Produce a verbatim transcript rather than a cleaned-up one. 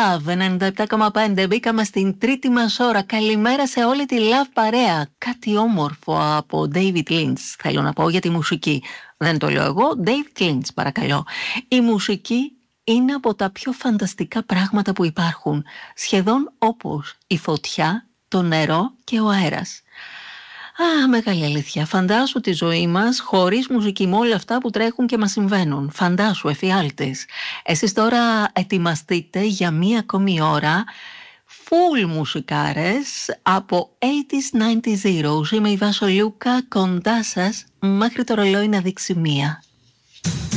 Love ενενήντα επτά κόμμα πέντε. Μπήκαμε στην τρίτη μας ώρα. Καλημέρα σε όλη τη Love παρέα. Κάτι όμορφο από David Lynch, θέλω να πω, για τη μουσική. Δεν το λέω εγώ, David Lynch, παρακαλώ. Η μουσική είναι από τα πιο φανταστικά πράγματα που υπάρχουν. Σχεδόν όπως η φωτιά, το νερό και ο αέρας. Α, μεγάλη αλήθεια. Φαντάσου τη ζωή μας χωρίς μουσική, με όλα αυτά που τρέχουν και μας συμβαίνουν. Φαντάσου, εφιάλτης. Εσείς τώρα ετοιμαστείτε για μία ακόμη ώρα full μουσικάρες από ογδόντα, ενενήντα. Είμαι η Βάσο Λούκα, κοντά σας μέχρι το ρολόι να δείξει μία.